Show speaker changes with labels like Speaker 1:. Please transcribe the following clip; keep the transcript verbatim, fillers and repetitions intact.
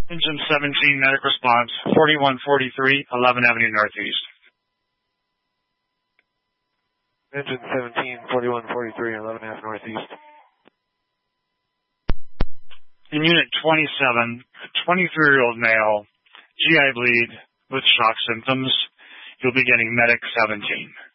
Speaker 1: Engine seventeen, medic response, forty-one forty-three, eleventh Avenue Northeast.
Speaker 2: Engine seventeen, forty-one forty-three, eleventh Avenue Northeast.
Speaker 1: In Unit twenty-seven, twenty-three-year-old male, G I bleed with shock symptoms. You'll be getting medic seventeen.